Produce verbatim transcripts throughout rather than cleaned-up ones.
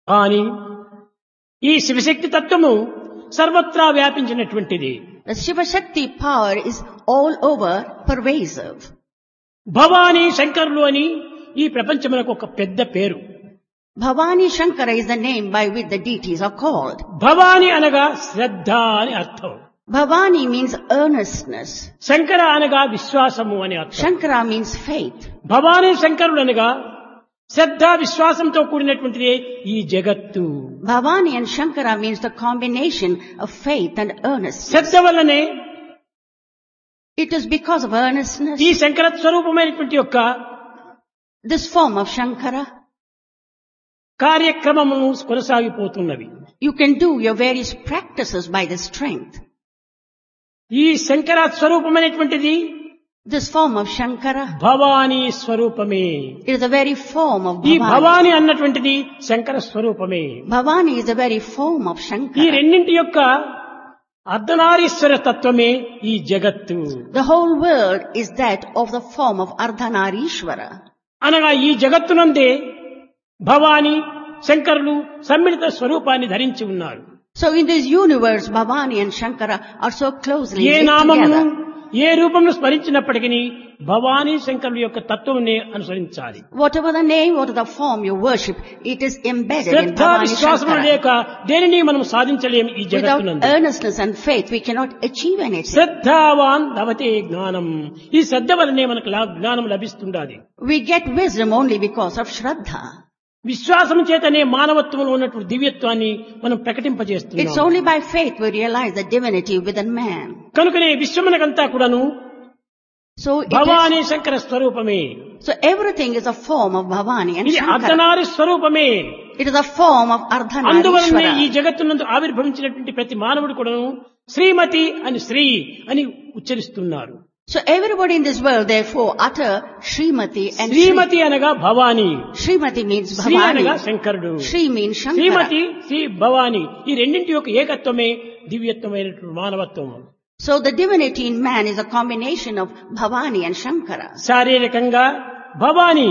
కానీ ఈ శివశక్తి తత్వము సర్వత్రా వ్యాపించినటువంటిది. The Shiva Shakti power is all over, pervasive. Bhavani శంకరులు అని ఈ ప్రపంచమునకు ఒక పెద్ద పేరు. Bhavani Shankara is the name by which the deities are called. Bhavani అనగా శ్రద్ధ అని అర్థం. Bhavani means earnestness. శంకర అనగా విశ్వాసము అని అర్థం. Shankara means faith. భవానీ శంకరులు అనగా శ్రద్ధ విశ్వాసంతో కూడినటువంటిదే ఈ జగత్తు. Bhavani and Shankara means the combination of faith and earnestness. శ్రద్ధ వల్లనే It is because of earnestness, ఈ శంకర స్వరూపమైనటువంటి యొక్క this form of Shankara, కార్యక్రమము కొనసాగిపోతున్నవి. you can do your various practices by the strength. ఈ Shankara స్వరూపమైనటువంటిది This form of Shankara, Bhavani స్వరూపమే. it is the very form of ఈ Bhavani. Bhavani అన్నటువంటిది శంకర స్వరూపమే. Bhavani is the very form of ఈ Shankara. రెండింటి యొక్క అర్ధనారీశ్వర తత్వమే ఈ జగత్తు. The whole world is that of the form of Ardhanarishvara. అనగా ఈ జగత్తునందే భవాని శంకరులు సమ్మిళిత స్వరూపాన్ని ధరించి ఉన్నారు. So in this universe, Bhavani and Shankara are so closely A linked నామమును together. ఏ రూపంలో స్మరించినప్పటికీ భవానీ శంకరుల యొక్క తత్వమునే అనుసరించాలి. Whatever the name, whatever the form you worship, it is embedded in Shraddha Bhavani విశ్వాసము Shankara. లేక దేనిని మనం సాధించలేము ఈ Without జగత్తునందు. earnestness and faith, we cannot achieve anything. శ్రద్ధావాన్ లభతే జ్ఞానం. ఈ శ్రద్ధ వలనే మనకు లా- జ్ఞానం లభిస్తుండాలి. We get wisdom only because of Shraddha. విశ్వాసం చేతనే మానవత్వంలో ఉన్నటువంటి దివ్యత్వాన్ని మనం It's ప్రకటింపజేస్తున్నాం. only by faith we realize the divinity within man. కనుకనే విశ్వమునకంతా కూడాను So it Bhavani is, Shankara స్వరూపమే. so everything is a form of Bhavani and ఇది Shankara. అర్ధనారి స్వరూపమే. It is a form of అందువలనే ఈ Ardhanarishvara. జగత్తునందు ఆవిర్భవించినటువంటి ప్రతి మానవుడు కూడాను శ్రీమతి అని శ్రీ అని ఉచ్చరిస్తున్నారు. So everybody in this world therefore utter Srimati and Sri. శ్రీమతి అనగా భవాని, Srimati means శ్రీ అనగా Bhavani. శంకరుడు. Sri means Shankara. శ్రీమతి శ్రీ భవాని ఈ రెండింటి యొక్క ఏకత్వమే దివ్యత్వమైనటువంటి మానవత్వం. So the divinity in man is a combination of Bhavani and Shankara. శారీరకంగా Bhavani,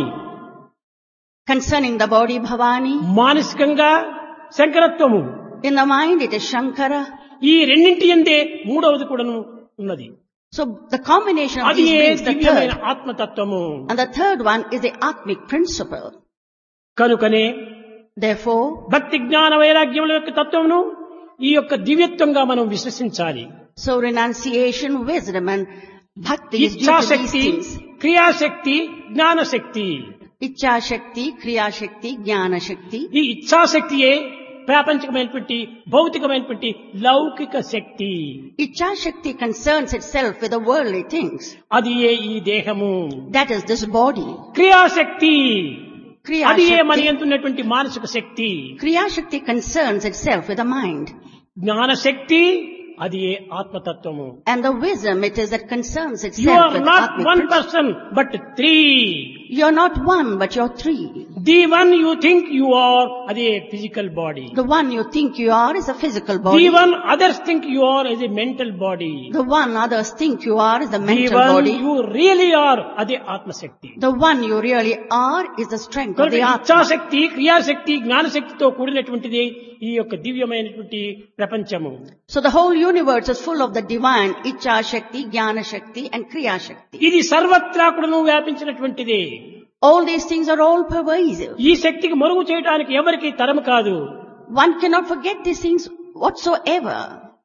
Concerning the body, Bhavani. మానసికంగా శంకరత్వము. In the mind, it is Shankara. ఈ రెండింటి యందే మూడవది కూడాను ఉన్నది. So the combination of అది these ఏ brings the దివ్యమైన third. ఆత్మతత్వము. And the third one is the Atmic principle. కనుకనే Therefore, భక్తి జ్ఞాన వైరాగ్యముల యొక్క తత్వమును ఈ యొక్క దివ్యత్వంగా మనం విశ్వసించాలి. so renunciation, wisdom and bhakti is due to these ఇచ్ఛాశక్తి, things. క్రియాశక్తి, జ్ఞానశక్తి. Ichha Shakti, Kriya Shakti, Jnana Shakti. ఈ ఇచ్ఛాశక్తియే ప్రాపంచికమైనటువంటి భౌతికమైనటువంటి లౌకిక శక్తి. Ichha Shakti concerns itself with the worldly things. అది ఏ ఈ దేహము. That is this body. క్రియాశక్తి Kriya అది ఏ మన Shakti, యందున్నటువంటి మానసిక శక్తి. Kriya Shakti concerns itself with the mind. జ్ఞానశక్తి అది ఏ ఆత్మతత్వము. And the wisdom, it is that concerns You itself are with not Atmic one principle. person but three. You're not one, but you're three. The one you think you are అది ఏ physical body. The one you think you are is a physical The body. one others think you are is a mental body. The one others think you are is the The mental one body. you really are అదే ఆత్మశక్తి. The one you really are is the strength of కనుక the Atma. ఇచ్ఛాశక్తి, క్రియాశక్తి, జ్ఞానశక్తితో కూడినటువంటిది ఈ యొక్క దివ్యమైనటువంటి ప్రపంచము. So the whole universe is full of the divine Ichha Shakti, Jnana Shakti and Kriya Shakti. ఇది సర్వత్రా కూడాను వ్యాపించినటువంటిది. All these things are all pervasive. ఈ శక్తికి మరుగు చేయడానికి ఎవరికి తరము కాదు. One cannot forget these things whatsoever.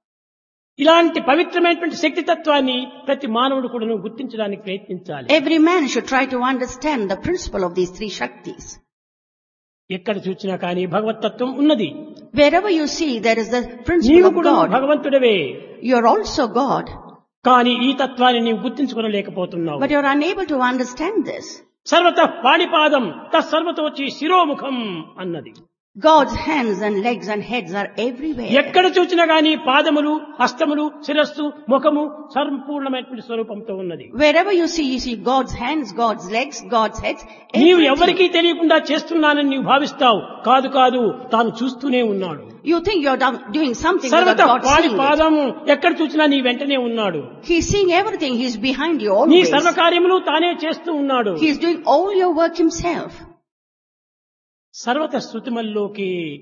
ఇలాంటి పవిత్రమైనటువంటి శక్తి తత్వాన్ని ప్రతి మానవుడు కూడాను గుర్తించడానికి ప్రయత్నించాలి. Every man should try to understand the principle of these three Shaktis. ఎక్కడ చూసినా కానీ భగవతత్వం ఉన్నది. Wherever you see there is the principle నీవు of కూడా God. భగవంతుడవే. You are also God. కానీ ఈ తత్వాన్ని నీవు గుర్తించుకోలేకపోతున్నావు. But you are unable to understand this. సర్వత పాణిపాదం తత్సర్వతోచి శిరోముఖం అన్నది. God's hands and legs and heads are everywhere. ఎక్కడ చూసినా గానీ పాదములు, హస్తములు, శిరస్సు, ముఖము సంపూర్ణమైనటువంటి స్వరూపంతో ఉన్నది. Wherever you see, you see God's hands, God's legs, God's heads. నీవు everything. ఎవరికీ తెలియకుండా చేస్తున్నానని నీవు భావిస్తావు. కాదు కాదు, తాను చూస్తూనే ఉన్నాడు. You think you're done- doing something సర్వత without God seeing it. పాణిపాదము ఎక్కడ చూసినా నీ వెంటనే ఉన్నాడు. He's seeing everything. He's behind you నీ always. సర్వకార్యములు తానే చేస్తూ ఉన్నాడు. He's doing all your work himself. సర్వత శృతిమల్లోకి